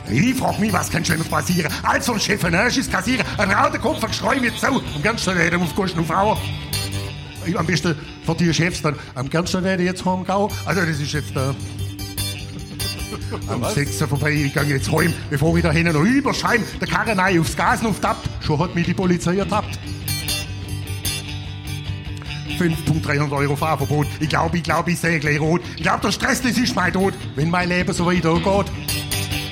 Ich frag mich, was kann Schlimmes passieren? Als vom Chefenage kassieren, ein rauter Kopf, ein Geschrei wird so. Am ganz schnell reden auf Kosten und Frauen. Am besten von dir Chefs dann. Am ganz schnell reden jetzt heimgehen. Also, das ist jetzt am 6. vorbei, ich gehe jetzt heim, bevor ich da hinten noch überschein, der Karren ein aufs Gas tappt. Schon hat mich die Polizei ertappt. 5.300 € Fahrverbot. Ich glaube, ich sehe gleich rot. Ich glaube, der Stress, das ist mein Tod, wenn mein Leben so weitergeht.